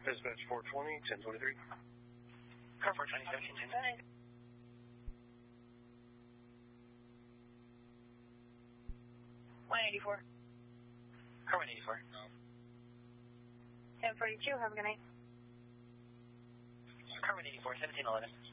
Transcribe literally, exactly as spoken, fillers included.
Dispatch four twenty, ten twenty-three. Car four twenty, seventeen ten. one eighty-four. Car one eighty-four. ten forty-two, have a good night. Car one eighty-four, seventeen eleven.